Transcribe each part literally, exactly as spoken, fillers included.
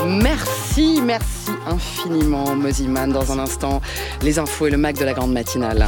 Merci, merci infiniment, Moziman. Dans un instant, les infos et le Mac de la grande matinale.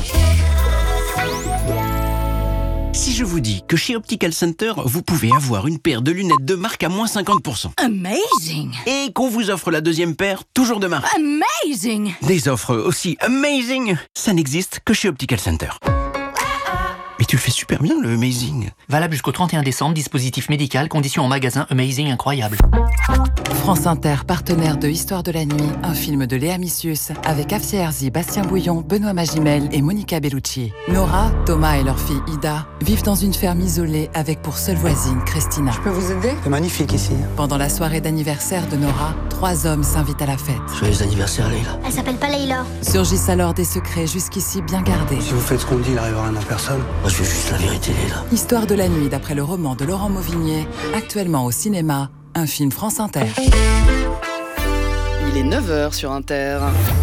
Si je vous dis que chez Optical Center, vous pouvez avoir une paire de lunettes de marque à moins cinquante pour cent. Amazing! Et qu'on vous offre la deuxième paire, toujours de marque. Amazing! Des offres aussi amazing, ça n'existe que chez Optical Center. Mais tu le fais super bien, le Amazing. Valable jusqu'au trente et un décembre, dispositif médical, conditions en magasin, Amazing incroyable. France Inter, partenaire de Histoire de la nuit, un film de Léa Missius, avec Afsia Herzi, Bastien Bouillon, Benoît Magimel et Monica Bellucci. Nora, Thomas et leur fille Ida vivent dans une ferme isolée avec pour seule voisine Christina. Je peux vous aider ? C'est magnifique ici. Pendant la soirée d'anniversaire de Nora, trois hommes s'invitent à la fête. Joyeux anniversaire, Leïla. Elle s'appelle pas Leïla. Surgissent alors des secrets jusqu'ici bien gardés. Si vous faites ce qu'on dit, il arrivera rien à personne. Moi, je veux juste la vérité, Leïla. Histoire de la nuit, d'après le roman de Laurent Mauvigné, actuellement au cinéma, un film France Inter. Il est neuf heures sur Inter.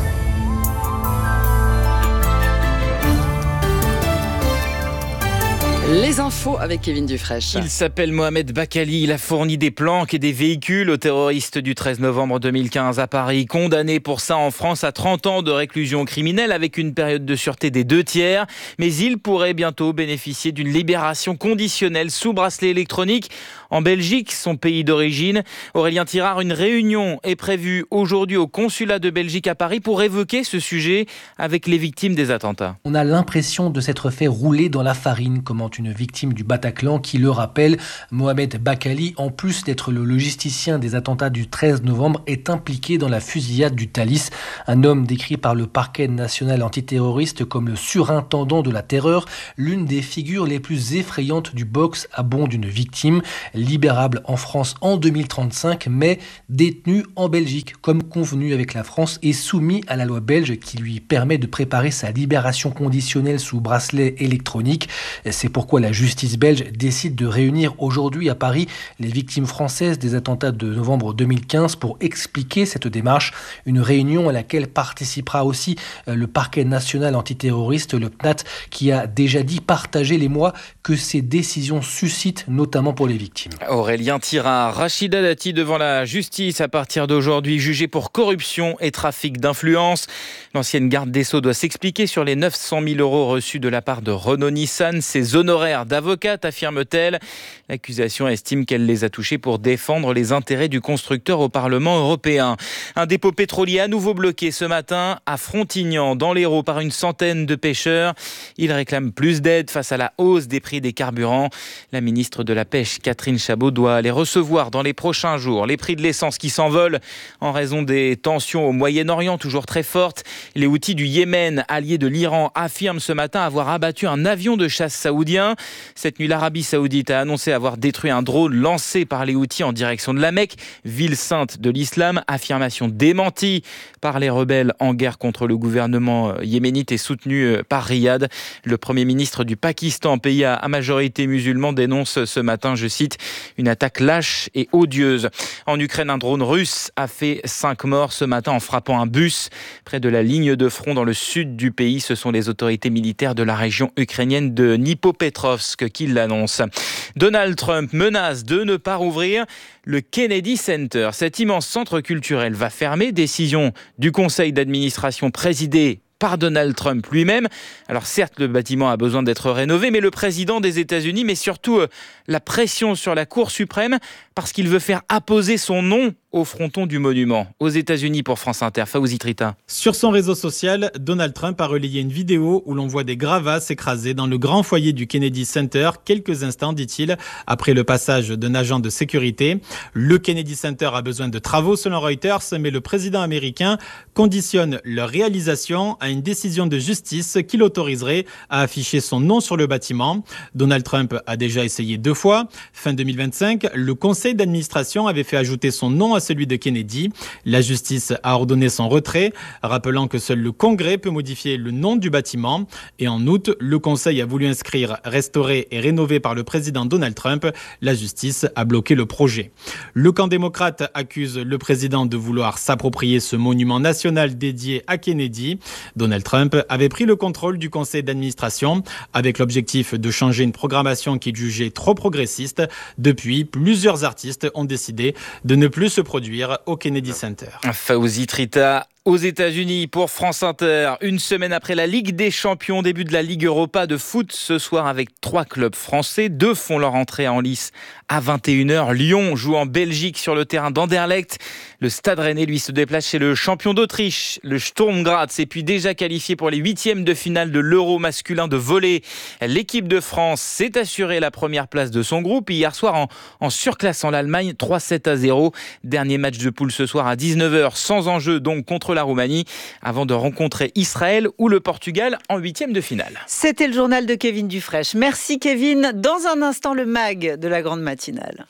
Les infos avec Kevin Dufraîche. Il s'appelle Mohamed Bakkali. Il a fourni des planques et des véhicules aux terroristes du treize novembre deux mille quinze à Paris. Condamné pour ça en France à trente ans de réclusion criminelle avec une période de sûreté des deux tiers. Mais il pourrait bientôt bénéficier d'une libération conditionnelle sous bracelet électronique. En Belgique, son pays d'origine, Aurélien Tirard, une réunion est prévue aujourd'hui au consulat de Belgique à Paris pour évoquer ce sujet avec les victimes des attentats. On a l'impression de s'être fait rouler dans la farine, commente une victime du Bataclan qui le rappelle. Mohamed Bakkali, en plus d'être le logisticien des attentats du treize novembre, est impliqué dans la fusillade du Thalys. Un homme décrit par le parquet national antiterroriste comme le surintendant de la terreur, l'une des figures les plus effrayantes du box à bon d'une victime. Libérable en France en deux mille trente-cinq, mais détenu en Belgique, comme convenu avec la France et soumis à la loi belge qui lui permet de préparer sa libération conditionnelle sous bracelet électronique. C'est pourquoi la justice belge décide de réunir aujourd'hui à Paris les victimes françaises des attentats de novembre deux mille quinze pour expliquer cette démarche. Une réunion à laquelle participera aussi le parquet national antiterroriste, le P N A T, qui a déjà dit partager l'émoi que ces décisions suscitent, notamment pour les victimes. Aurélien Tirard, Rachida Dati devant la justice à partir d'aujourd'hui, jugée pour corruption et trafic d'influence. L'ancienne garde des Sceaux doit s'expliquer sur les neuf cent mille euros reçus de la part de Renault-Nissan. Ses honoraires d'avocate, affirme-t-elle. L'accusation estime qu'elle les a touchés pour défendre les intérêts du constructeur au Parlement européen. Un dépôt pétrolier à nouveau bloqué ce matin à Frontignan, dans l'Hérault, par une centaine de pêcheurs. Ils réclament plus d'aide face à la hausse des prix des carburants. La ministre de la Pêche, Catherine Chabot, doit les recevoir dans les prochains jours. Les prix de l'essence qui s'envolent en raison des tensions au Moyen-Orient toujours très fortes. Les Houthis du Yémen, alliés de l'Iran, affirment ce matin avoir abattu un avion de chasse saoudien. Cette nuit, l'Arabie saoudite a annoncé avoir détruit un drone lancé par les Houthis en direction de la Mecque, ville sainte de l'islam. Affirmation démentie par les rebelles en guerre contre le gouvernement yéménite et soutenue par Riyad. Le premier ministre du Pakistan, pays à majorité musulmane, dénonce ce matin, je cite, une attaque lâche et odieuse. En Ukraine, un drone russe a fait cinq morts ce matin en frappant un bus près de la ligne de front dans le sud du pays. Ce sont les autorités militaires de la région ukrainienne de Dnipropetrovsk qui l'annoncent. Donald Trump menace de ne pas rouvrir le Kennedy Center. Cet immense centre culturel va fermer. Décision du conseil d'administration présidé par Donald Trump lui-même. Alors certes, le bâtiment a besoin d'être rénové, mais le président des États-Unis met surtout euh, la pression sur la Cour suprême parce qu'il veut faire apposer son nom au fronton du monument. Aux États-Unis pour France Inter, Fawzi Trita. Sur son réseau social, Donald Trump a relayé une vidéo où l'on voit des gravats s'écraser dans le grand foyer du Kennedy Center, quelques instants, dit-il, après le passage d'un agent de sécurité. Le Kennedy Center a besoin de travaux selon Reuters, mais le président américain conditionne leur réalisation à une décision de justice qui l'autoriserait à afficher son nom sur le bâtiment. Donald Trump a déjà essayé deux fois. Fin deux mille vingt-cinq, le conseil d'administration avait fait ajouter son nom à celui de Kennedy. La justice a ordonné son retrait, rappelant que seul le Congrès peut modifier le nom du bâtiment. Et en août, le conseil a voulu inscrire restauré et rénové par le président Donald Trump. La justice a bloqué le projet. Le camp démocrate accuse le président de vouloir s'approprier ce monument national dédié à Kennedy. Donald Trump avait pris le contrôle du conseil d'administration avec l'objectif de changer une programmation qu'il jugeait trop progressiste. Depuis, plusieurs artistes ont décidé de ne plus se produire reproduire au Kennedy Center. Fawzi Trita aux États-Unis pour France Inter. Une semaine après la Ligue des Champions, début de la Ligue Europa de foot ce soir avec trois clubs français. Deux font leur entrée en lice à vingt et une heures. Lyon joue en Belgique sur le terrain d'Anderlecht. Le Stade Rennais, lui, se déplace chez le champion d'Autriche, le Sturm Graz, et puis déjà qualifié pour les huitièmes de finale de l'Euro masculin de volley. L'équipe de France s'est assurée la première place de son groupe hier soir en, en surclassant l'Allemagne trois sept à zéro. Dernier match de poule ce soir à dix-neuf heures, sans enjeu donc contre la Roumanie, avant de rencontrer Israël ou le Portugal en huitième de finale. C'était le journal de Kevin Dufresne. Merci Kevin. Dans un instant, le mag de la grande matinale.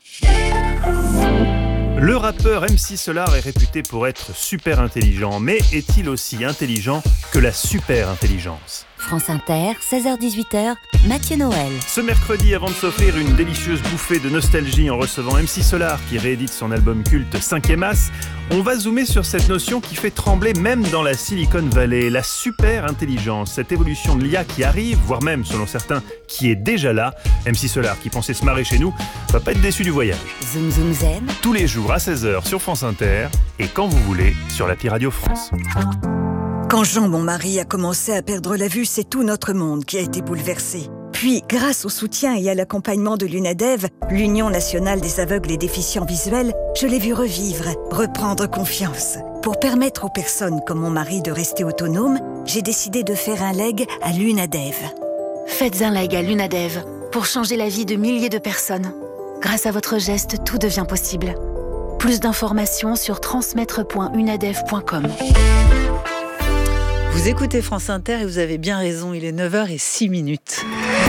Le rappeur M C Solar est réputé pour être super intelligent, mais est-il aussi intelligent que la super intelligence ? France Inter, seize heures dix-huit heures, Mathieu Noël. Ce mercredi, avant de s'offrir une délicieuse bouffée de nostalgie en recevant M C Solar qui réédite son album culte cinquième As, on va zoomer sur cette notion qui fait trembler même dans la Silicon Valley, la super intelligence, cette évolution de l'I A qui arrive, voire même, selon certains, qui est déjà là. M C Solar, qui pensait se marrer chez nous, va pas être déçu du voyage. Zoom Zoom Zen. Tous les jours à seize heures sur France Inter et quand vous voulez sur l'appli Radio France. Quand Jean, mon mari, a commencé à perdre la vue, c'est tout notre monde qui a été bouleversé. Puis, grâce au soutien et à l'accompagnement de l'UNADEV, l'Union nationale des aveugles et déficients visuels, je l'ai vu revivre, reprendre confiance. Pour permettre aux personnes comme mon mari de rester autonomes, j'ai décidé de faire un leg à l'UNADEV. Faites un leg à l'UNADEV pour changer la vie de milliers de personnes. Grâce à votre geste, tout devient possible. Plus d'informations sur transmettre point unadev point com. Vous écoutez France Inter et vous avez bien raison, il est neuf heures six minutes.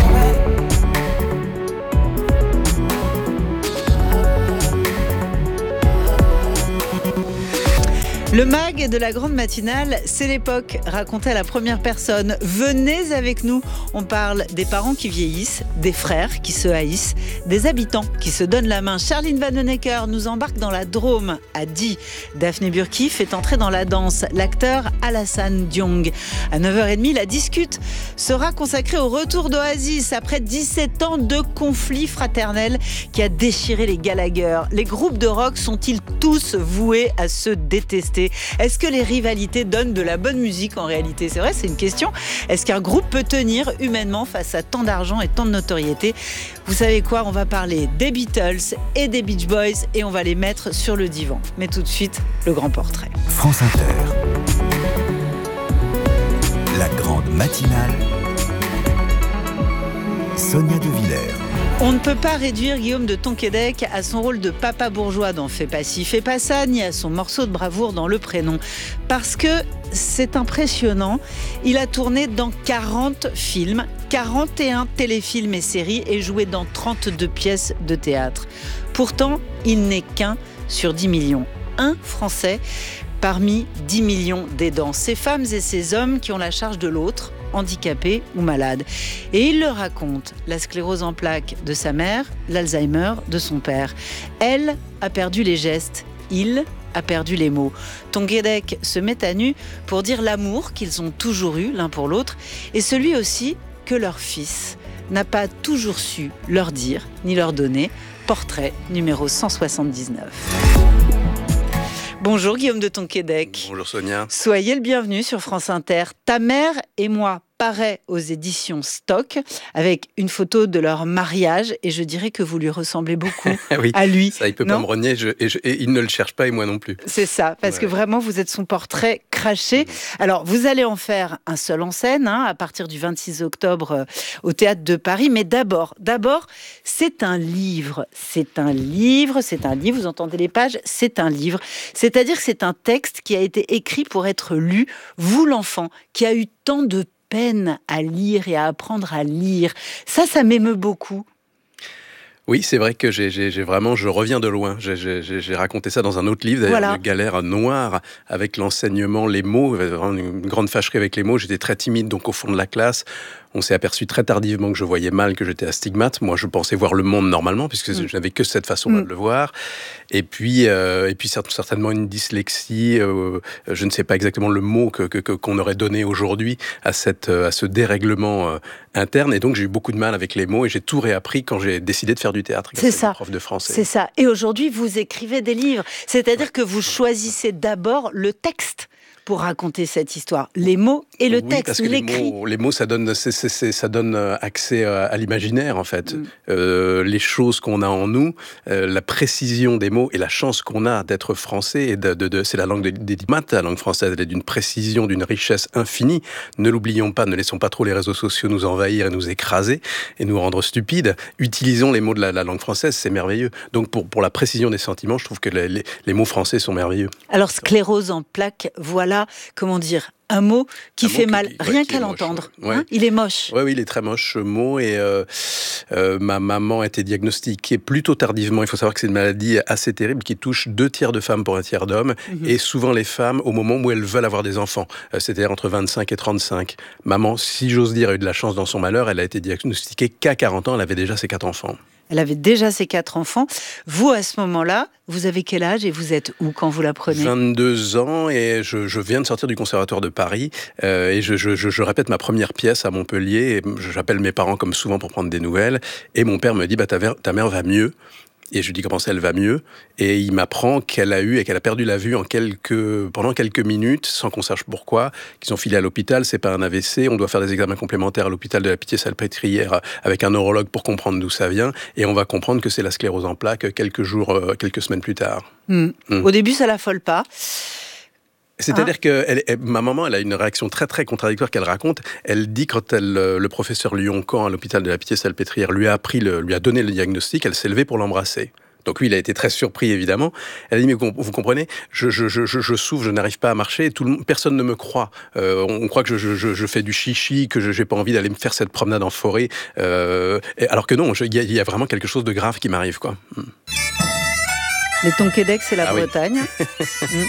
Le mag de la grande matinale, c'est l'époque, racontée à la première personne. Venez avec nous, on parle des parents qui vieillissent, des frères qui se haïssent, des habitants qui se donnent la main. Charline Vanhoenacker nous embarque dans la Drôme, à Die. Daphné Burki fait entrer dans la danse l'acteur Alassane Diong. À neuf heures trente, la discute sera consacrée au retour d'Oasis après dix-sept ans de conflit fraternel qui a déchiré les Gallagher. Les groupes de rock sont-ils tous voués à se détester ? Est-ce que les rivalités donnent de la bonne musique en réalité ? C'est vrai, c'est une question. Est-ce qu'un groupe peut tenir humainement face à tant d'argent et tant de notoriété ? Vous savez quoi ? On va parler des Beatles et des Beach Boys et on va les mettre sur le divan. Mais tout de suite, le grand portrait. France Inter. La grande matinale. Sonia De Villers. On ne peut pas réduire Guillaume de Tonquédec à son rôle de papa bourgeois dans Fais pas ci, fais pas ça, ni à son morceau de bravoure dans Le Prénom. Parce que c'est impressionnant, il a tourné dans quarante films, quarante et un téléfilms et séries et joué dans trente-deux pièces de théâtre. Pourtant, il n'est qu'un sur dix millions. Un Français parmi dix millions d'aidants. Ces femmes et ces hommes qui ont la charge de l'autre, handicapé ou malade. Et il leur raconte la sclérose en plaques de sa mère, l'Alzheimer de son père. Elle a perdu les gestes, il a perdu les mots. Tonquédec se met à nu pour dire l'amour qu'ils ont toujours eu l'un pour l'autre et celui aussi que leur fils n'a pas toujours su leur dire ni leur donner. Portrait numéro cent soixante-dix-neuf. Bonjour Guillaume de Tonquédec. Bonjour Sonia. Soyez le bienvenu sur France Inter. Ta mère et moi paraît aux éditions Stock avec une photo de leur mariage et je dirais que vous lui ressemblez beaucoup oui, à lui. Ça, il peut non pas me renier je, et, je, et il ne le cherche pas et moi non plus. C'est ça, parce ouais. que vraiment vous êtes son portrait craché. Mmh. Alors vous allez en faire un seul en scène hein, à partir du vingt-six octobre euh, au Théâtre de Paris. Mais d'abord, d'abord, c'est un livre. C'est un livre, c'est un livre, vous entendez les pages, c'est un livre. C'est-à-dire que c'est un texte qui a été écrit pour être lu. Vous l'enfant, qui a eu tant de peine à lire et à apprendre à lire. Ça, ça m'émeut beaucoup. Oui, c'est vrai que j'ai, j'ai, j'ai vraiment, je reviens de loin. J'ai, j'ai, j'ai raconté ça dans un autre livre, d'ailleurs, voilà. Une galère noire avec l'enseignement, les mots, une grande fâcherie avec les mots. J'étais très timide, donc au fond de la classe. On s'est aperçu très tardivement que je voyais mal, que j'étais astigmate. Moi, je pensais voir le monde normalement, puisque mmh. je n'avais que cette façon-là mmh. de le voir. Et puis, euh, et puis certainement une dyslexie. Euh, je ne sais pas exactement le mot que, que, qu'on aurait donné aujourd'hui à, cette, à ce dérèglement euh, interne. Et donc, j'ai eu beaucoup de mal avec les mots et j'ai tout réappris quand j'ai décidé de faire du du théâtre. C'est ça. Prof de français. C'est ça. Et aujourd'hui, vous écrivez des livres. C'est-à-dire que vous choisissez d'abord le texte pour raconter cette histoire. Les mots et le oui, texte, parce que l'écrit. Les mots, les mots ça, donne, c'est, c'est, c'est, ça donne accès à l'imaginaire, en fait. Mm. Euh, les choses qu'on a en nous, euh, la précision des mots et la chance qu'on a d'être français, et de, de, de, c'est la langue des maths, la langue française, elle est d'une précision, d'une richesse infinie. Ne l'oublions pas, ne laissons pas trop les réseaux sociaux nous envahir et nous écraser et nous rendre stupides. Utilisons les mots de la, la langue française, c'est merveilleux. Donc pour, pour la précision des sentiments, je trouve que les, les, les mots français sont merveilleux. Alors, sclérose en plaques, voilà, comment dire, un mot qui un fait mot mal, qui, rien ouais, qu'à l'entendre. Ouais. Hein, il est moche. Oui, oui, il est très moche, ce mot. Et euh, euh, ma maman a été diagnostiquée plutôt tardivement. Il faut savoir que c'est une maladie assez terrible qui touche deux tiers de femmes pour un tiers d'hommes. Mm-hmm. Et souvent les femmes au moment où elles veulent avoir des enfants. Euh, c'est-à-dire entre vingt-cinq et trente-cinq. Maman, si j'ose dire, a eu de la chance dans son malheur. Elle a été diagnostiquée qu'à quarante ans. Elle avait déjà ses quatre enfants. Elle avait déjà ses quatre enfants. Vous, à ce moment-là, vous avez quel âge et vous êtes où quand vous la prenez ? vingt-deux ans et je, je viens de sortir du Conservatoire de Paris euh, et je, je, je, je répète ma première pièce à Montpellier. Et j'appelle mes parents comme souvent pour prendre des nouvelles et mon père me dit bah, ta, ver, ta mère va mieux. Et je lui dis comment ça, elle va mieux. Et il m'apprend qu'elle a eu et qu'elle a perdu la vue en quelques, pendant quelques minutes, sans qu'on sache pourquoi, qu'ils sont filés à l'hôpital. C'est pas un A V C. On doit faire des examens complémentaires à l'hôpital de la Pitié-Salpêtrière avec un neurologue pour comprendre d'où ça vient. Et on va comprendre que c'est la sclérose en plaques quelques jours, quelques semaines plus tard. Mmh. Mmh. Au début, ça l'affole pas. C'est-à-dire ah. que elle, elle, ma maman, elle a une réaction très très contradictoire qu'elle raconte. Elle dit quand elle, le professeur Lyon-Camp à l'hôpital de la Pitié-Salpêtrière lui a appris, le, lui a donné le diagnostic, elle s'est levée pour l'embrasser. Donc lui, il a été très surpris, évidemment. Elle a dit, mais vous comprenez, je, je, je, je souffre, je n'arrive pas à marcher, tout le, personne ne me croit. Euh, on croit que je, je, je fais du chichi, que je n'ai pas envie d'aller me faire cette promenade en forêt. Euh, alors que non, il y, y a vraiment quelque chose de grave qui m'arrive, quoi. Les Tonquédec, c'est la ah, Bretagne. Oui. mm.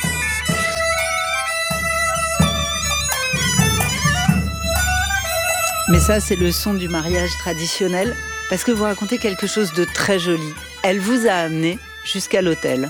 Mais ça, c'est le son du mariage traditionnel, parce que vous racontez quelque chose de très joli. Elle vous a amené jusqu'à l'hôtel.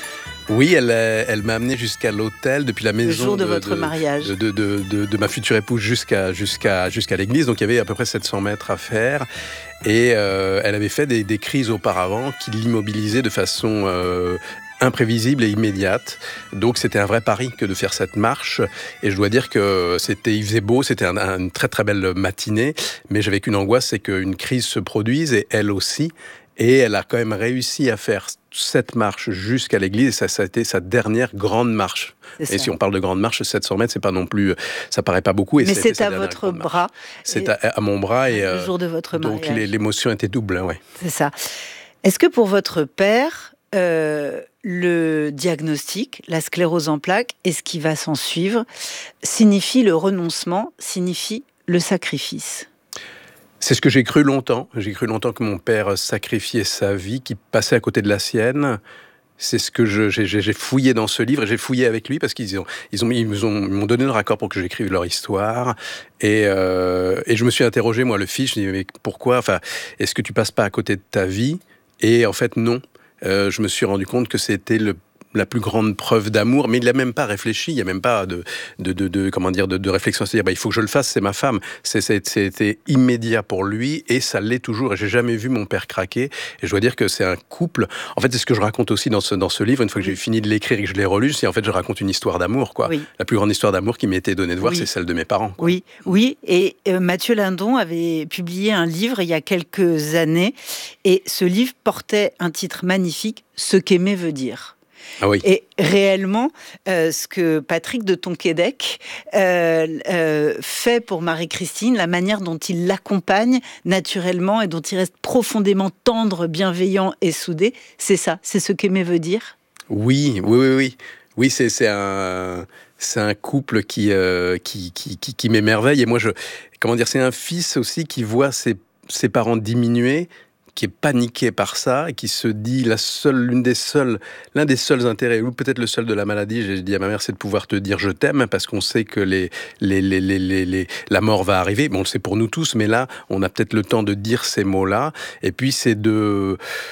Oui, elle, elle m'a amené jusqu'à l'hôtel, depuis la maison le jour de, de votre de, mariage. De, de, de, de, de ma future épouse jusqu'à, jusqu'à, jusqu'à l'église. Donc il y avait à peu près sept cents mètres à faire. Et euh, elle avait fait des, des crises auparavant qui l'immobilisaient de façon euh, imprévisible et immédiate. Donc c'était un vrai pari que de faire cette marche. Et je dois dire que c'était, il faisait beau, c'était un, un, une très très belle matinée. Mais j'avais qu'une angoisse, c'est qu'une crise se produise, et elle aussi. Et elle a quand même réussi à faire cette marche jusqu'à l'église, et ça, ça a été sa dernière grande marche. Et si on parle de grande marche, sept cents mètres, c'est pas non plus, ça paraît pas beaucoup. Et mais c'est à votre bras. C'est à, à mon bras. Et, le jour de votre mariage. Donc l'émotion était double, ouais. C'est ça. Est-ce que pour votre père, euh, le diagnostic, la sclérose en plaques, et ce qui va s'en suivre, signifie le renoncement, signifie le sacrifice ? C'est ce que j'ai cru longtemps. J'ai cru longtemps que mon père sacrifiait sa vie, qu'il passait à côté de la sienne. C'est ce que je, j'ai, j'ai fouillé dans ce livre, et j'ai fouillé avec lui parce qu'ils ont, ils ont, ils m'ont, ils m'ont donné le raccord pour que j'écrive leur histoire. Et, euh, et je me suis interrogé, moi, le fils, je me dis, mais pourquoi, enfin, est-ce que tu passes pas à côté de ta vie ? Et en fait, non. Euh, je me suis rendu compte que c'était le la plus grande preuve d'amour, mais il n'a même pas réfléchi, il n'y a même pas de, de, de, de, comment dire, de, de réflexion, c'est-à-dire, bah, il faut que je le fasse, c'est ma femme. C'est, c'est, c'était immédiat pour lui, et ça l'est toujours, et j'ai jamais vu mon père craquer, et je dois dire que c'est un couple, en fait, c'est ce que je raconte aussi dans ce, dans ce livre, une fois que j'ai fini de l'écrire et que je l'ai relu, c'est en fait, je raconte une histoire d'amour, quoi. Oui. La plus grande histoire d'amour qui m'ait été donnée de voir, oui. C'est celle de mes parents, quoi. Oui, oui, et euh, Mathieu Lindon avait publié un livre il y a quelques années, et ce livre portait un titre magnifique, « Ce qu'aimer veut dire ». Ah oui. Et réellement, euh, ce que Patrick de Tonquédec euh, euh, fait pour Marie-Christine, la manière dont il l'accompagne naturellement et dont il reste profondément tendre, bienveillant et soudé, c'est ça, c'est ce qu'aimer veut dire ? Oui, oui, oui, oui. Oui, c'est, c'est, un, c'est un couple qui, euh, qui, qui, qui, qui m'émerveille. Et moi, je, comment dire, c'est un fils aussi qui voit ses, ses parents diminuer, qui est paniqué par ça et qui se dit la seule, l'une des seules, l'un des seuls intérêts, ou peut-être le seul de la maladie, j'ai dit à ma mère, c'est de pouvoir te dire je t'aime, parce qu'on sait que les, les, les, les, les, les, la mort va arriver. Bon, on le sait pour nous tous, mais là, on a peut-être le temps de dire ces mots-là. Et puis, c'est de...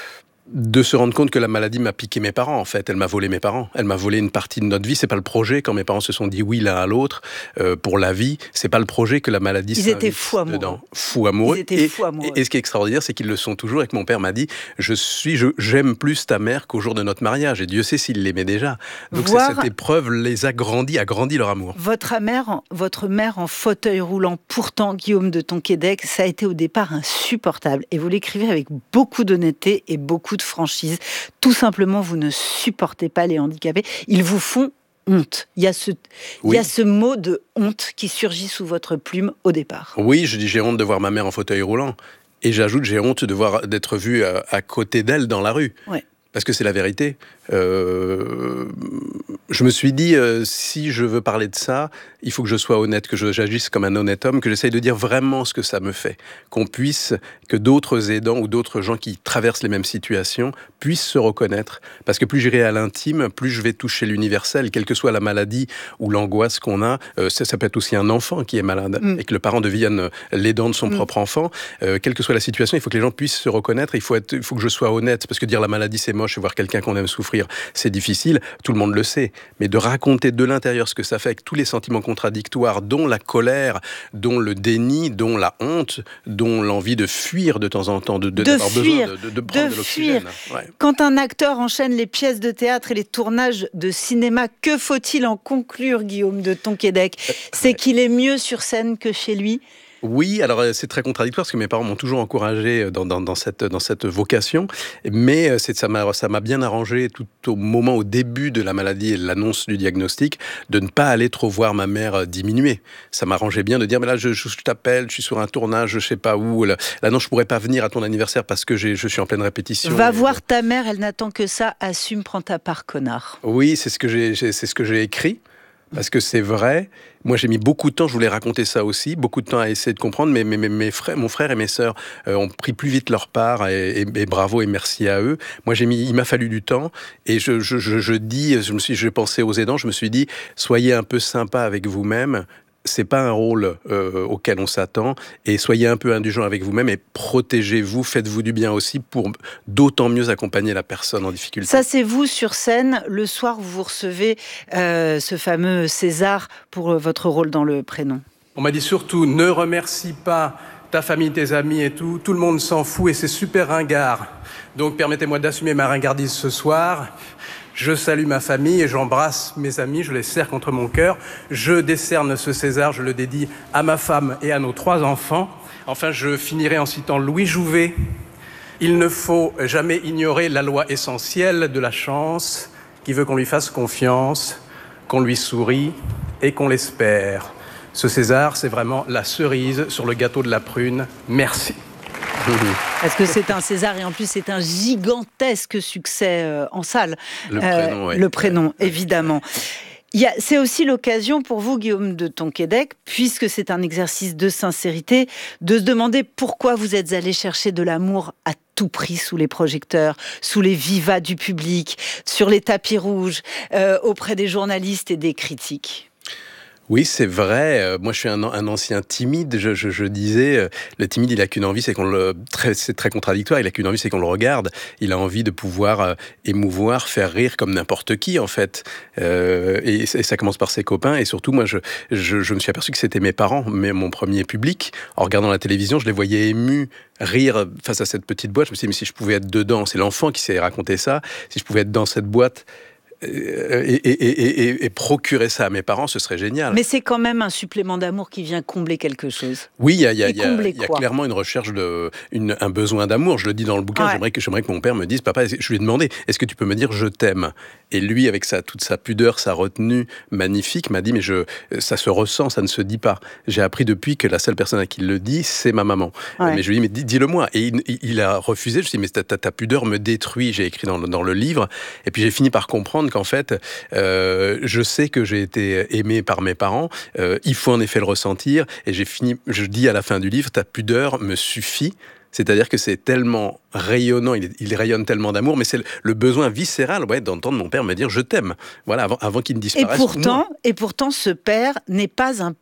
de se rendre compte que la maladie m'a piqué mes parents, en fait. Elle m'a volé mes parents. Elle m'a volé une partie de notre vie. C'est pas le projet, quand mes parents se sont dit oui l'un à l'autre, euh, pour la vie, c'est pas le projet que la maladie Ils étaient fous amoureux. Dedans. Fous amoureux. Ils étaient et, fous amoureux. Et, et ce qui est extraordinaire, c'est qu'ils le sont toujours, et que mon père m'a dit, je suis, je, j'aime plus ta mère qu'au jour de notre mariage. Et Dieu sait s'il l'aimait déjà. Donc Voir c'est cette épreuve les a grandis, a grandi leur amour. Votre mère, votre mère en fauteuil roulant, pourtant, Guillaume de Tonquédec, ça a été au départ insupportable. Et vous l'écrivez avec beaucoup d'honnêteté et beaucoup de franchise. Tout simplement, vous ne supportez pas les handicapés. Ils vous font honte. Il y a ce, oui. il y a ce mot de honte qui surgit sous votre plume au départ. Oui, je dis j'ai honte de voir ma mère en fauteuil roulant. Et j'ajoute j'ai honte de voir, d'être vu à, à côté d'elle dans la rue. Ouais. Parce que c'est la vérité. Euh, je me suis dit, euh, si je veux parler de ça, il faut que je sois honnête, que je, j'agisse comme un honnête homme, que j'essaye de dire vraiment ce que ça me fait. Qu'on puisse, que d'autres aidants ou d'autres gens qui traversent les mêmes situations puissent se reconnaître. Parce que plus j'irai à l'intime, plus je vais toucher l'universel, quelle que soit la maladie ou l'angoisse qu'on a. Euh, ça, ça peut être aussi un enfant qui est malade mm. et que le parent devienne l'aidant de son mm. propre enfant. Euh, quelle que soit la situation, il faut que les gens puissent se reconnaître. Il faut, être, il faut que je sois honnête, parce que dire la maladie c'est moche et voir quelqu'un qu'on aime souffrir, c'est difficile, tout le monde le sait. Mais de raconter de l'intérieur ce que ça fait avec tous les sentiments contradictoires, dont la colère, dont le déni, dont la honte, dont l'envie de fuir de temps en temps, de, de, de d'avoir fuir, besoin de, de, de prendre de de l'oxygène. Ouais. Quand un acteur enchaîne les pièces de théâtre et les tournages de cinéma, que faut-il en conclure, Guillaume de Tonquédec ? C'est qu'il est mieux sur scène que chez lui ? Oui, alors c'est très contradictoire parce que mes parents m'ont toujours encouragé dans, dans, dans, cette, dans cette vocation, mais c'est, ça, m'a, ça m'a bien arrangé tout au moment, au début de la maladie et de l'annonce du diagnostic, de ne pas aller trop voir ma mère diminuer. Ça m'arrangeait bien de dire, mais là je, je, je t'appelle, je suis sur un tournage, je ne sais pas où, là, là non je ne pourrais pas venir à ton anniversaire parce que j'ai, je suis en pleine répétition. Va et, voir bon. ta mère, elle n'attend que ça, assume, prends ta part, connard. Oui, c'est ce que j'ai, c'est ce que j'ai écrit. Parce que c'est vrai, moi j'ai mis beaucoup de temps, je voulais raconter ça aussi, beaucoup de temps à essayer de comprendre, mais mes, mes, mes frères, mon frère et mes sœurs euh, ont pris plus vite leur part, et, et, et bravo et merci à eux. Moi j'ai mis, il m'a fallu du temps, et je, je, je, je dis, je me suis, je pensais aux aidants, je me suis dit, soyez un peu sympa avec vous-même. C'est pas un rôle euh, auquel on s'attend, et soyez un peu indulgent avec vous-même et protégez-vous, faites-vous du bien aussi pour d'autant mieux accompagner la personne en difficulté. Ça c'est vous sur scène, le soir vous vous recevez euh, ce fameux César pour votre rôle dans Le Prénom. On m'a dit surtout ne remercie pas ta famille, tes amis et tout, tout le monde s'en fout et c'est super ringard. Donc permettez-moi d'assumer ma ringardise ce soir. Je salue ma famille et j'embrasse mes amis, je les serre contre mon cœur. Je décerne ce César, je le dédie à ma femme et à nos trois enfants. Enfin, je finirai en citant Louis Jouvet. Il ne faut jamais ignorer la loi essentielle de la chance qui veut qu'on lui fasse confiance, qu'on lui sourie et qu'on l'espère. Ce César, c'est vraiment la cerise sur le gâteau de la prune. Merci. Parce que c'est un César et en plus c'est un gigantesque succès euh, en salle. Le prénom, euh, ouais. Le prénom, évidemment. Il y a, c'est aussi l'occasion pour vous, Guillaume de Tonquédec, puisque c'est un exercice de sincérité, de se demander pourquoi vous êtes allé chercher de l'amour à tout prix sous les projecteurs, sous les vivas du public, sur les tapis rouges, euh, auprès des journalistes et des critiques. Oui, c'est vrai. Euh, moi, je suis un, un ancien timide. Je, je, je disais, euh, le timide, il a qu'une envie, c'est qu'on le. Très, c'est très contradictoire. Il a qu'une envie, c'est qu'on le regarde. Il a envie de pouvoir euh, émouvoir, faire rire comme n'importe qui, en fait. Euh, et, et ça commence par ses copains. Et surtout, moi, je, je, je me suis aperçu que c'était mes parents, mais mon premier public. En regardant la télévision, je les voyais émus, rire face à cette petite boîte. Je me suis dit, mais si je pouvais être dedans, c'est l'enfant qui s'est raconté ça. Si je pouvais être dans cette boîte. Et, et, et, et, et procurer ça à mes parents, ce serait génial. Mais c'est quand même un supplément d'amour qui vient combler quelque chose. Oui, il y a, y a, y a, y a clairement une recherche, de, une, un besoin d'amour. Je le dis dans le bouquin, ouais. j'aimerais, que, j'aimerais que mon père me dise, papa, je lui ai demandé, est-ce que tu peux me dire je t'aime ? Et lui, avec sa, toute sa pudeur, sa retenue magnifique, m'a dit, mais je, ça se ressent, ça ne se dit pas. J'ai appris depuis que la seule personne à qui il le dit, c'est ma maman. Ouais. Mais je lui ai dit, mais dis, dis-le moi. Et il, il a refusé, je lui ai dit, mais ta, ta, ta pudeur me détruit, j'ai écrit dans le, dans le livre. Et puis j'ai fini par comprendre qu'en fait, euh, je sais que j'ai été aimé par mes parents, euh, il faut en effet le ressentir, et j'ai fini, je dis à la fin du livre, ta pudeur me suffit. C'est-à-dire que c'est tellement rayonnant, il, il rayonne tellement d'amour, mais c'est le, le besoin viscéral ouais, d'entendre mon père me dire « je t'aime ». Voilà, avant, avant qu'il ne disparaisse. Et pourtant, et pourtant, ce père n'est pas un père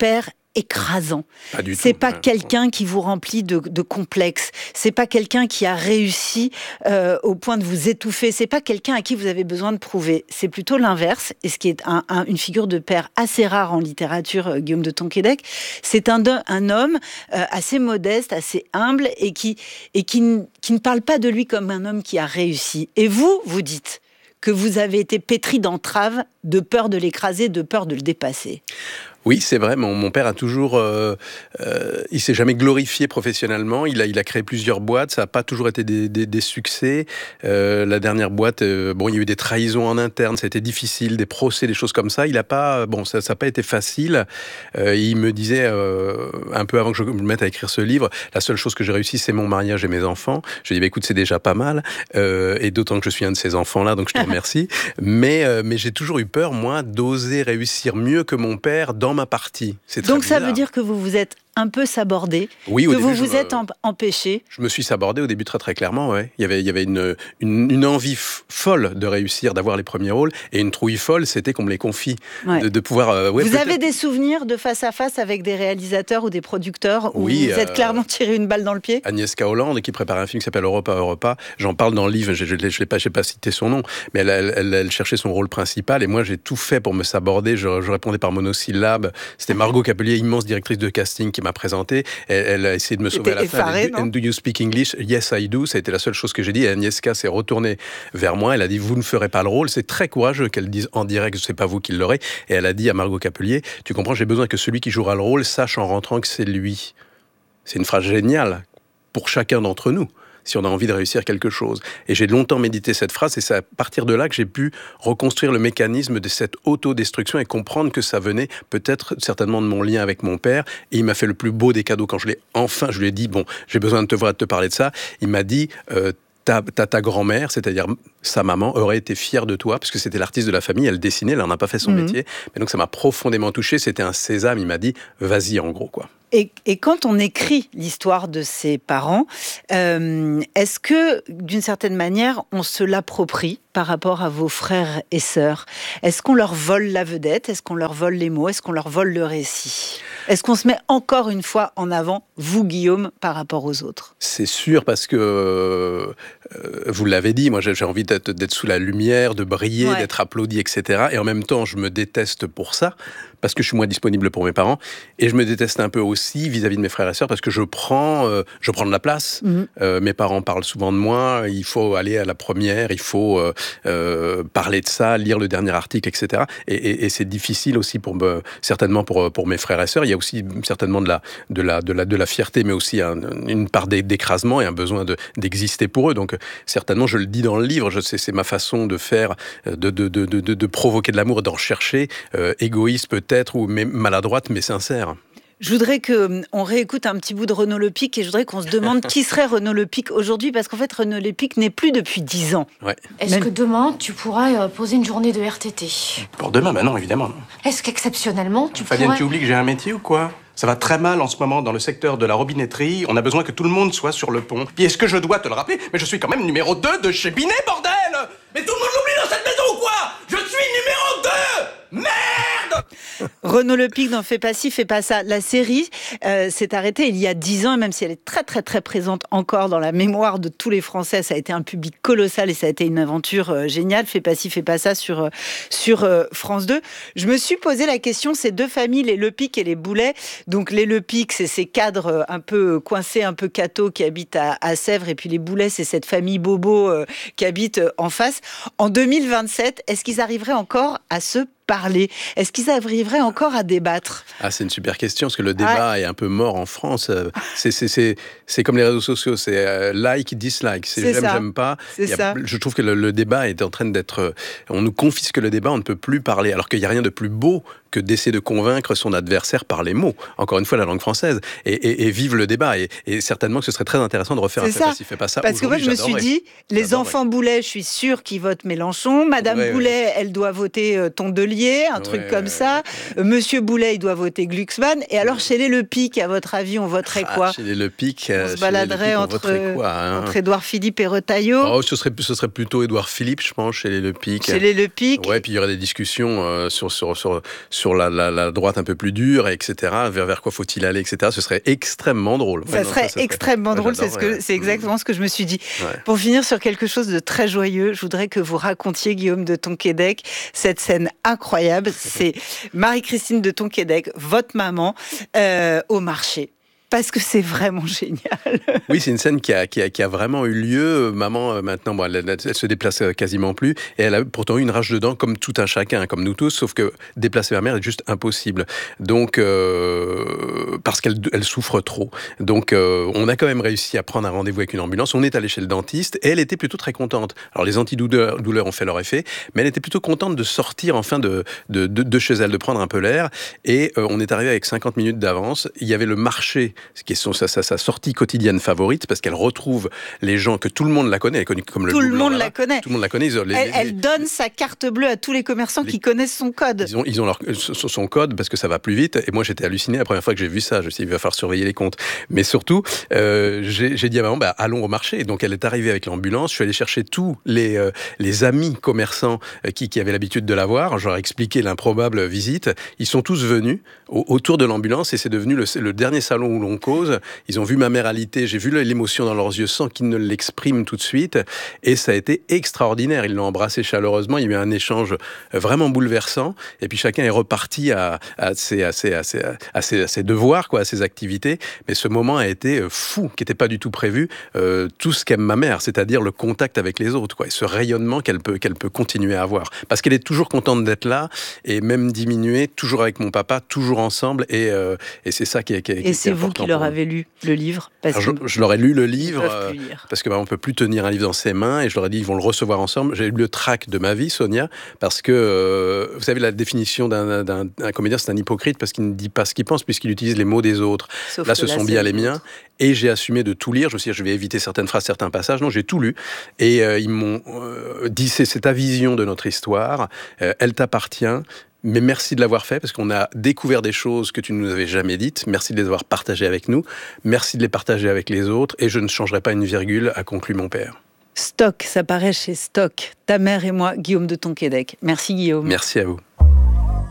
écrasant. Pas du c'est tout, pas ouais. quelqu'un qui vous remplit de, de complexes. C'est pas quelqu'un qui a réussi euh, au point de vous étouffer. C'est pas quelqu'un à qui vous avez besoin de prouver. C'est plutôt l'inverse. Et ce qui est un, un, une figure de père assez rare en littérature, euh, Guillaume de Tonquédec, c'est un, un homme euh, assez modeste, assez humble et qui et qui, qui ne parle pas de lui comme un homme qui a réussi. Et vous, vous dites que vous avez été pétri d'entraves, de peur de l'écraser, de peur de le dépasser. Oui, c'est vrai. Mon, mon père a toujours, euh, euh, il s'est jamais glorifié professionnellement. Il a, il a créé plusieurs boîtes. Ça n'a pas toujours été des, des, des succès. Euh, la dernière boîte, euh, bon, il y a eu des trahisons en interne. Ça a été difficile, des procès, des choses comme ça. Il a pas, bon, ça, ça n'a pas été facile. Euh, il me disait euh, un peu avant que je me mette à écrire ce livre, la seule chose que j'ai réussi, c'est mon mariage et mes enfants. Je lui ai dit, bah, écoute, c'est déjà pas mal. Euh, et d'autant que je suis un de ces enfants-là, donc je te remercie. mais, euh, mais j'ai toujours eu peur, moi, d'oser réussir mieux que mon père dans ma partie. C'est très Donc ça bizarre. veut dire que vous vous êtes un peu sabordé, oui, que au vous début, vous je, êtes empêché. Je me suis sabordé au début très très clairement. Ouais. Il y avait, il y avait une, une, une envie f- folle de réussir, d'avoir les premiers rôles, et une trouille folle, c'était qu'on me les confie, ouais. de, de pouvoir. Euh, ouais, vous peut-être... avez des souvenirs de face à face avec des réalisateurs ou des producteurs où oui, vous êtes euh, clairement tiré une balle dans le pied? Agnieszka Holland, qui prépare un film qui s'appelle Europa Europa. J'en parle dans le livre. Je ne l'ai pas, j'ai pas cité son nom, mais elle, elle, elle, elle cherchait son rôle principal, et moi j'ai tout fait pour me saborder. Je, je répondais par monosyllabe. C'était Margot Capelier, immense directrice de casting, qui m'a présenté. Elle, elle a essayé de me sauver à la effaré, fin. And do you speak English? Yes, I do. Ça a été la seule chose que j'ai dit. Et Agnieszka s'est retournée vers moi. Elle a dit, vous ne ferez pas le rôle. C'est très courageux qu'elle dise en direct, c'est pas vous qui l'aurez. Et elle a dit à Margot Capelier, tu comprends, j'ai besoin que celui qui jouera le rôle sache en rentrant que c'est lui. C'est une phrase géniale pour chacun d'entre nous, si on a envie de réussir quelque chose. Et j'ai longtemps médité cette phrase, et c'est à partir de là que j'ai pu reconstruire le mécanisme de cette autodestruction et comprendre que ça venait peut-être certainement de mon lien avec mon père. Et il m'a fait le plus beau des cadeaux quand je l'ai enfin, je lui ai dit, bon, j'ai besoin de te voir et de te parler de ça. Il m'a dit, euh, ta, ta, ta grand-mère, c'est-à-dire sa maman, aurait été fière de toi, parce que c'était l'artiste de la famille, elle dessinait, elle n'en a pas fait son mmh. métier. Mais donc ça m'a profondément touché, c'était un sésame, il m'a dit, vas-y en gros, quoi. Et, et quand on écrit l'histoire de ses parents, euh, est-ce que, d'une certaine manière, on se l'approprie par rapport à vos frères et sœurs? Est-ce qu'on leur vole la vedette? Est-ce qu'on leur vole les mots? Est-ce qu'on leur vole le récit? Est-ce qu'on se met encore une fois en avant, vous, Guillaume, par rapport aux autres? C'est sûr, parce que, euh, vous l'avez dit, moi j'ai, j'ai envie d'être, d'être sous la lumière, de briller, ouais. d'être applaudi, et cetera. Et en même temps, je me déteste pour ça, parce que je suis moins disponible pour mes parents. Et je me déteste un peu aussi vis-à-vis de mes frères et sœurs, parce que je prends, euh, je prends de la place. Mmh. Euh, mes parents parlent souvent de moi, il faut aller à la première, il faut euh, euh, parler de ça, lire le dernier article, et cetera. Et, et, et c'est difficile aussi, pour me, certainement pour, pour mes frères et sœurs. Il y a aussi certainement de la, de la, de la, de la fierté, mais aussi un, une part d'écrasement et un besoin de, d'exister pour eux. Donc certainement, je le dis dans le livre, je sais, c'est ma façon de faire, de, de, de, de, de provoquer de l'amour, d'en chercher, euh, égoïste peut-être, ou mais maladroite, mais sincère. Je voudrais qu'on réécoute un petit bout de Renaud Lepic, et je voudrais qu'on se demande qui serait Renaud Lepic aujourd'hui, parce qu'en fait, Renaud Lepic n'est plus depuis dix ans. Ouais. Est-ce Même... que demain, tu pourras poser une journée de R T T? Pour demain, bah non, évidemment. Est-ce qu'exceptionnellement, tu Fabienne, pourrais... tu oublies que j'ai un métier ou quoi? Ça va très mal en ce moment dans le secteur de la robinetterie. On a besoin que tout le monde soit sur le pont. Puis est-ce que je dois te le rappeler? Mais je suis quand même numéro deux de chez Binet, bordel! Mais tout le monde l'oublie dans cette maison ou quoi? Je suis numéro deux! Merde! Renaud Lepic dans Fais pas ci, fais pas ça. La série euh, s'est arrêtée il y a dix ans, et même si elle est très très très présente encore dans la mémoire de tous les Français, ça a été un public colossal et ça a été une aventure euh, géniale. Fais pas ci, fais pas ça sur, euh, sur euh, France deux. Je me suis posé la question, ces deux familles, les Lepic et les Boulet. Donc les Lepic, c'est ces cadres un peu coincés, un peu cathos qui habitent à, à Sèvres, et puis les Boulet, c'est cette famille bobo euh, qui habite euh, en face. En deux mille vingt-sept, est-ce qu'ils arriveraient encore à se parler? Est-ce qu'ils arriveraient encore à débattre? Ah, c'est une super question, parce que le débat ah. est un peu mort en France. C'est, c'est, c'est, c'est comme les réseaux sociaux, c'est euh, like, dislike, c'est, c'est j'aime, ça. j'aime pas. C'est a, ça. Je trouve que le, le débat est en train d'être... On nous confisque le débat, on ne peut plus parler, alors qu'il n'y a rien de plus beau que d'essayer de convaincre son adversaire par les mots. Encore une fois, la langue française. Et, et, et vive le débat. Et, et certainement que ce serait très intéressant de refaire c'est un fait pas ci, fait pas ça. Parce que moi, je me suis dit, les j'adorerais. enfants Boulet, je suis sûre qu'ils votent Mélenchon. Madame ouais, Boulet, ouais. elle doit voter euh, Tondelier. Montpellier, un truc Ouais, comme ouais, ça. ouais. Monsieur Boulet, il doit voter Glucksmann. Et alors, chez les Le Pic, à votre avis, on voterait quoi? Ah, chez les Le Pic, On se baladerait entre, quoi, hein entre Édouard Philippe et Retailleau. Oh, ce serait, ce serait plutôt Édouard Philippe, je pense, chez les Le Pic. Chez les Le Pic. Ouais, puis il y aurait des discussions euh, sur, sur, sur, sur la, la, la droite un peu plus dure, et cetera. Vers, vers quoi faut-il aller, et cetera. Ce serait extrêmement drôle. Ça ouais, serait non, ça, ça extrêmement serait... drôle, ouais, c'est, ce que, c'est exactement ce que je me suis dit. Ouais. Pour finir sur quelque chose de très joyeux, je voudrais que vous racontiez, Guillaume de Tonquédec, cette scène incroyable. C'est Marie-Christine de Tonquédec, votre maman, euh, au marché. Parce que c'est vraiment génial. Oui, c'est une scène qui a, qui a, qui a vraiment eu lieu. Maman, maintenant, bon, elle, elle, elle se déplace quasiment plus. Et elle a pourtant eu une rage de dents, comme tout un chacun, comme nous tous. Sauf que déplacer ma mère est juste impossible. Donc, euh, parce qu'elle elle souffre trop. Donc, euh, on a quand même réussi à prendre un rendez-vous avec une ambulance. On est allé chez le dentiste et elle était plutôt très contente. Alors, les antidouleurs douleurs ont fait leur effet, mais elle était plutôt contente de sortir enfin de, de, de, de chez elle, de prendre un peu l'air. Et euh, on est arrivé avec cinquante minutes d'avance. Il y avait le marché, ce qui est son, sa, sa, sa sortie quotidienne favorite, parce qu'elle retrouve les gens que tout le monde la connaît, elle est connue comme le Tout le blanc, monde là, la connaît. Tout le monde la connaît. Ils ont, les, elle, les, elle donne sa carte bleue à tous les commerçants les, qui connaissent son code. Ils ont, ils ont leur, son code parce que ça va plus vite. Et moi, j'étais halluciné la première fois que j'ai vu ça. Je me suis dit, il va falloir surveiller les comptes. Mais surtout, euh, j'ai, j'ai dit à maman, bah, allons au marché. Donc, elle est arrivée avec l'ambulance. Je suis allé chercher tous les, euh, les amis commerçants euh, qui, qui avaient l'habitude de la voir. Je leur ai expliqué l'improbable visite. Ils sont tous venus au, autour de l'ambulance et c'est devenu le, le dernier salon où l'on cause. Ils ont vu ma mère alitée, j'ai vu l'émotion dans leurs yeux sans qu'ils ne l'expriment tout de suite, et ça a été extraordinaire. Ils l'ont embrassé chaleureusement, il y a eu un échange vraiment bouleversant, et puis chacun est reparti à, à, ses, à, ses, à, ses, à, ses, à ses devoirs, quoi, à ses activités, mais ce moment a été fou, qui n'était pas du tout prévu, euh, tout ce qu'aime ma mère, c'est-à-dire le contact avec les autres, quoi, et ce rayonnement qu'elle peut, qu'elle peut continuer à avoir, parce qu'elle est toujours contente d'être là, et même diminuée, toujours avec mon papa, toujours ensemble, et, euh, et c'est ça qui est, qui est, et qui est c'est vous qui leur avez lu le livre parce Alors, que je, je leur ai lu le livre euh, lire. parce que bah, on peut plus tenir un livre dans ses mains et je leur ai dit ils vont le recevoir ensemble. J'ai lu le trac de ma vie, Sonia, parce que euh, vous savez la définition d'un, d'un, d'un comédien, c'est un hypocrite parce qu'il ne dit pas ce qu'il pense puisqu'il utilise les mots des autres. Sauf là, ce là, sont bien les miens. Et j'ai assumé de tout lire. Je me suis dit, je vais éviter certaines phrases, certains passages. Non, j'ai tout lu. Et euh, ils m'ont euh, dit, c'est, c'est ta vision de notre histoire. Euh, elle t'appartient. Mais merci de l'avoir fait, parce qu'on a découvert des choses que tu ne nous avais jamais dites. Merci de les avoir partagées avec nous. Merci de les partager avec les autres. Et je ne changerai pas une virgule, a conclu mon père. Stock, ça paraît chez Stock. Ta mère et moi, Guillaume de Tonquédec. Merci Guillaume. Merci à vous.